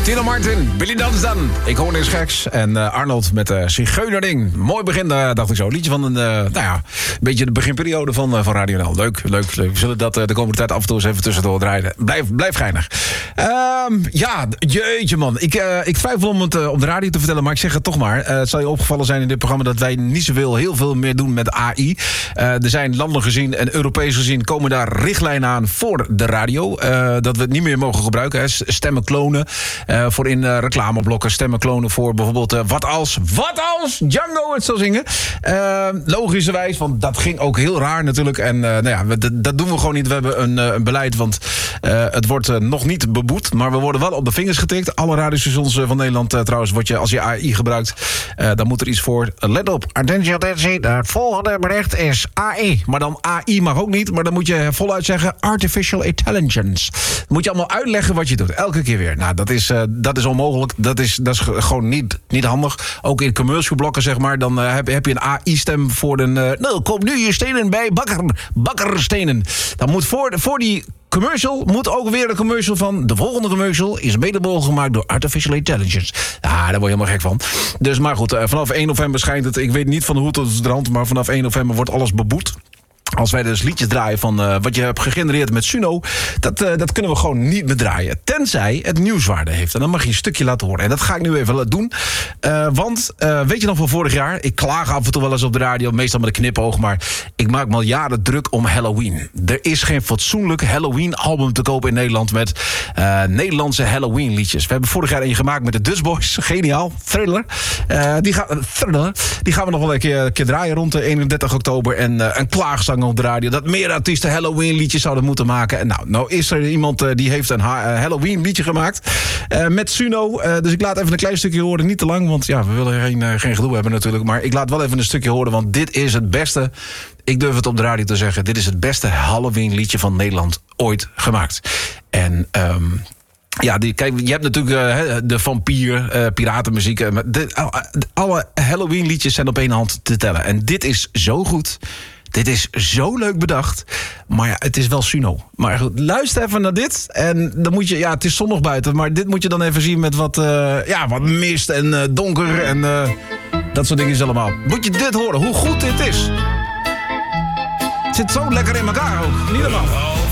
Tino Martin, Billy Dunstan. Ik hoor niks geks. En Arnold met Zigeunerding. Mooi begin, dacht ik zo. Liedje van een beetje de beginperiode van Radio NL. Leuk. We zullen dat de komende tijd af en toe eens even tussendoor draaien. Blijf geinig. Jeetje man. Ik twijfel om het op de radio te vertellen, maar ik zeg het toch maar. Het zal je opgevallen zijn in dit programma dat wij niet heel veel meer doen met AI. Er zijn landelijk gezien en Europees gezien komen daar richtlijnen aan voor de radio. Dat we het niet meer mogen gebruiken. Hè. Stemmen klonen voor in reclameblokken. Stemmen klonen voor bijvoorbeeld Wat als Django het zou zingen. Logischerwijs, want dat ging ook heel raar natuurlijk. En dat doen we gewoon niet. We hebben een beleid, want het wordt nog niet beboet. Maar we worden wel op de vingers getikt. Alle radiostations van Nederland trouwens, als je AI gebruikt, dan moet er iets voor. Let op, attentie. Het volgende bericht is AI. Maar dan AI mag ook niet, maar dan moet je voluit zeggen Artificial Intelligence. Dan moet je allemaal uitleggen wat je doet. Elke keer weer. Nou, dat is onmogelijk. Dat is gewoon niet handig. Ook in commercialblokken, zeg maar. Dan heb je een AI-stem voor een... koop nu je stenen bij Bakkerstenen. Dan moet voor die commercial moet ook weer de commercial van... De volgende commercial is mede mogelijk gemaakt door Artificial Intelligence. Ja, daar word je helemaal gek van. Dus maar goed, vanaf 1 november schijnt het... Ik weet niet van de hoed tot de rand, maar vanaf 1 november wordt alles beboet. Als wij dus liedjes draaien van wat je hebt gegenereerd met Suno... Dat kunnen we gewoon niet meer draaien. Tenzij het nieuwswaarde heeft. En dan mag je een stukje laten horen. En dat ga ik nu even doen. Want, weet je nog van vorig jaar? Ik klaag af en toe wel eens op de radio. Meestal met een knipoog. Maar ik maak me al jaren druk om Halloween. Er is geen fatsoenlijk Halloween-album te kopen in Nederland... met Nederlandse Halloween-liedjes. We hebben vorig jaar een gemaakt met de Dutch Boys. Geniaal. Thriller. Die gaan we nog wel een keer draaien rond de 31 oktober. En een klaagzang op de radio, dat meer artiesten Halloween liedjes zouden moeten maken. En nou is er iemand die heeft een Halloween liedje gemaakt met Suno. Dus ik laat even een klein stukje horen, niet te lang, want ja, we willen geen gedoe hebben natuurlijk. Maar ik laat wel even een stukje horen, want dit is het beste. Ik durf het op de radio te zeggen, dit is het beste Halloween liedje van Nederland ooit gemaakt. En kijk, je hebt natuurlijk de vampier, piratenmuziek. Alle Halloween liedjes zijn op één hand te tellen. En dit is zo goed. Dit is zo leuk bedacht. Maar ja, het is wel Suno. Maar goed, luister even naar dit. En dan moet je... Ja, het is zonnig buiten. Maar dit moet je dan even zien met wat mist en donker. En dat soort dingen allemaal. Moet je dit horen, hoe goed dit is. Het zit zo lekker in elkaar ook. Niet normaal.